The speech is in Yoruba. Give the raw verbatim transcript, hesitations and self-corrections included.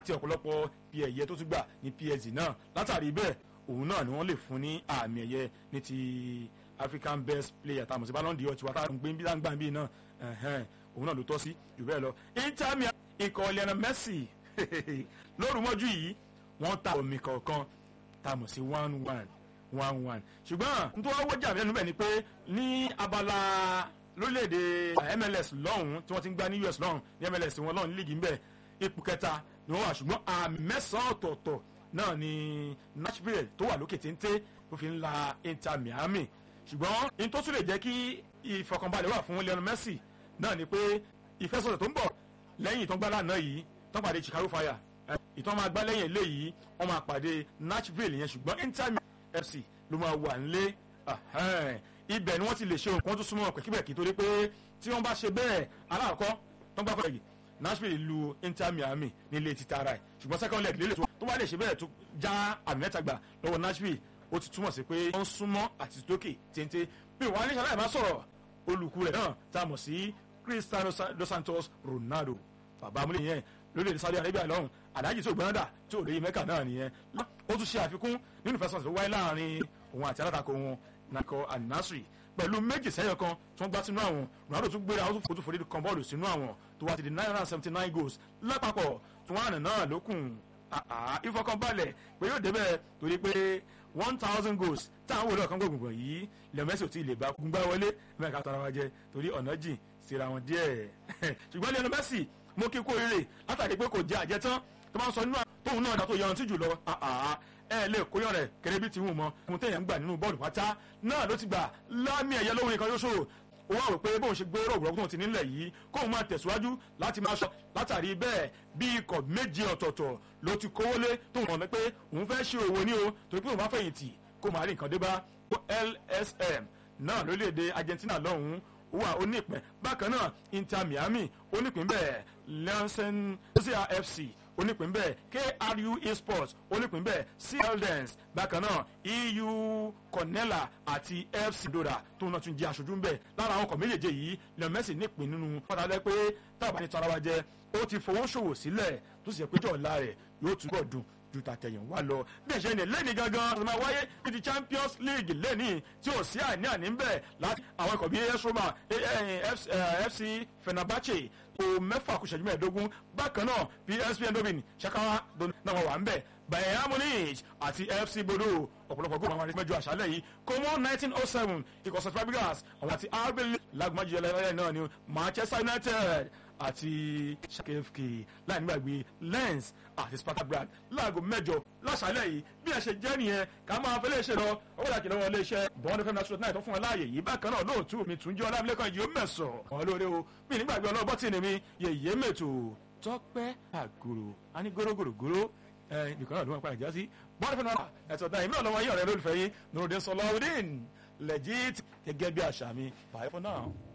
àti ọ̀pọ̀lọpọ̀ bí ẹ̀yẹ tó tún gbà ní P S G náà látàrí bẹ́ẹ̀ òun náà ni wọ́n lè fún ní àmì ẹ̀yẹ ní ti African Best Player tá a mọ̀ sí Ballon d'Or tiwa tá a ń gbé bí láǹgbà bí náà òun náà ló tọ́ sí jù bẹ́ẹ̀ lọ. Inter Miami ikọ̀ Lionel Messi lórúmọ́jú yìí wọ́n ta omi kọ̀ọ̀kan tá a mọ̀ sí one one one one ṣùgbọ́n nítorí wọ́n wọ́jà mẹ́nu bẹ́ẹ̀ ni pé ní abala lórílẹ̀‐èdè M L S lọ́hùn tí wọ́n ti ń gbá ní U S lọ́hùn ní M L S wọn lọ́hùn ní líìgì ń bẹ̀ ipò kẹta ni wọ́n wà ṣùgbọ́n àmì mẹ́sàn-án ọ̀tọ̀ọ̀tọ̀ náà ni Nashville tó wà lókè téńté tó fi ń la Inter Miami ṣùgbọ́n in tó tún lè jẹ́ kí ìfọkànbalẹ̀ wà fún Lionel Messi náà ni pé ìfẹsọ̀tẹ̀ tó ń bọ̀ lẹ́yìn ìtàn gbálà náà yìí tán pàdé Chicago Fire ìtàn máa gbá lẹ́yìn eléyìí wọ́n máa pàdé Nashville yẹn ṣùgbọ́n Inter Miami F C ló máa wà nílé ibẹ̀ ni wọ́n ti lè ṣe òkun tó súnmọ́ pẹ̀kípẹ̀kí torí pé tí wọ́n bá ṣe bẹ́ẹ̀ aláàkọ́ tó ń gbá fọ́ọ̀gì Nashville lu Inter Miami nílé títà ara ẹ̀ ṣùgbọ́n second leg lélẹ̀ tó bá lè ṣe bẹ́ẹ̀ tó já àmì mẹ́ta gbà lọ́wọ́ Nashville ó ti túmọ̀ sí pé wọ́n súnmọ́ àti tókè téńté bí wọ́n á ní sàlàyé bá sọ̀rọ̀ olùkú rẹ̀ náà tá a mọ̀ sí Cristiano dos Santos Ronaldo bàbá amúlé yẹn lórílẹ̀-èdè Saudi Arabia lọ́hùn àdájì tí ò gbọ́nàdà tí ò lè yí mẹ́kà náà nìyẹn ó tún ṣe àfikún nínú ìfẹsọ̀tẹ̀ tó wáyé láàrin òun àti alátakò wọn nakọ Al-Nassr pẹ̀lú méjì sẹ́yọ̀ kan tí wọ́n gbá sínú àwọn Ronaldo tún gbéra ó tún fojú forí kan bọ́ọ̀lù sínú àwọn tó wá ti di nine hundred and seventy nine goals lápapọ̀ tí wọ́n àná náà lókun ìfọkànbalẹ̀ pé yóò débẹ̀ torí pé one thousand goals táwọn wòlé ọ̀kan gbọ̀ngbọ̀n yìí Lionel Messi ò tí ì lè bá gbá wọlé mẹ́ka tara wa jẹ torí ọ̀nà jìn síra wọn díẹ̀ ṣùgbọ́n Lionel Messi mo kí kó rere látàrí pé kò jẹ àjẹtán tó máa ń sọ nínú tóun náà dá tó yanrantí jù lọ ẹ lè kóyàn rẹ kéré bí ti wù mọ ohun téèyàn ń gbà nínú bọ́ọ̀lù pátá náà ló ti gbà láàmì ẹ̀yẹ lóhun nǹkan yóò ṣòro ó wá rò pé bóun ṣe gbé rògbòrò tó ti nílẹ̀ yìí kóun máa tẹ̀síwájú láti máa ṣọ látàrí bẹ́ẹ̀ bí ikọ̀ méje ọ̀tọ̀ọ̀tọ̀ ló ti kówó lé tóun mọ̀ pé òun fẹ́ ṣe òwò ní o torí pé òun bá fẹ̀yìntì kó máa rí nǹkan dé bá L S M náà lórílẹ̀‐èdè Argentina lọ́hùn-ún wà onípín bákan náà Inter Miami onípín bẹ́ẹ̀ Lionel F C onípín bẹ́ẹ̀ K R U Esports onípín bẹ́ẹ̀ C L Dance bákan náà E U Cornella àti F C Dora tó náà tún jẹ́ aṣojú bẹ́ẹ̀ lára àwọn ọkọ̀ méjèèjì yìí Lionel Messi nípín nínú fọ́tàlẹ́ pé tábà ní tara wa jẹ ó ti fowó ṣòwò sílẹ̀ tó sì yẹ pé jọ̀ọ́lá rẹ̀ yóò túbọ̀ dùn ju tàtẹ̀yìn wá lọ bí ẹ̀ṣẹ̀ ní lẹ́ni gangan ọ̀sán máa wáyé ní ti Champions League lẹ́ni tí ò sí àní àní ń bẹ̀ láti àwọn ikọ̀ bíi A S Roma F C Fenerbahce o mẹ́fà kù ṣẹ́jú mẹ́ẹ̀ẹ́dógún bákan náà P S V Eindhoven Shakawa náà wọ́n wà ń bẹ̀ Bayern Munich àti F C Bodo ọ̀pọ̀lọpọ̀ gómìnà àwọn àrẹ́sìmẹ́jọ àṣálẹ̀ yìí Como nineteen oh seven ikọ̀ St Fabregas àwọn àti R B Lagmaji ẹlẹ́rẹ́ náà ni Manchester United àti Shakevki láì nígbàgbé Lens àti Sparta Prague láago mẹ́jọ láṣálẹ̀ yìí bí ẹ ṣe jẹ́ nìyẹn ká máa fẹ́ léṣe lọ ọwọ́ ìdàkì lọ́wọ́ iléeṣẹ́ bọ́ọ̀dù fẹ́mi national night tó fún wọn láàyè yìí bákan náà lóòtú mi tún jẹ́ ọlámilẹ́kan yìí ó mẹ̀sọ̀ wọn lóore o bí nígbàgbé ọlọ́bọ́ tì ní mi yèyé mẹ́tò tọ́pẹ́ àgòrò àní górógòrògòrò ẹ nìkan náà ló máa padà já sí bọ́ọ̀dù fẹ́mi national ẹ̀sọ̀ dá ìmí ọ̀lọ́wọ́ yín ọ̀rẹ́ lólùfẹ́ yín Nurudeen Sọláudeen legit gẹ́gẹ́ bí àṣà mi bye for now.